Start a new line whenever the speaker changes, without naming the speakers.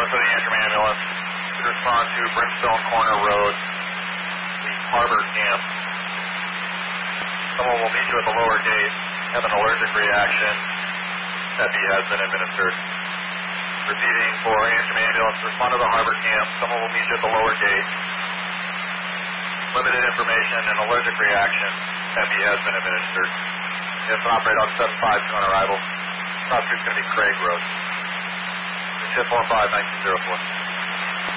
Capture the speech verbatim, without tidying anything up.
for the Antrim ambulance. To respond to Brimstone Corner Road, the Harbor Camp. Someone will meet you at the lower gate, have an allergic reaction. Epi has been administered. Repeating for Antrim ambulance, respond to the Harbor Camp. Someone will meet you at the lower gate. Limited information and allergic reaction. Epi has been administered. You have to operate on seven five two on arrival. Cross street's going to be Craig Road. Ship four five nineteen oh four.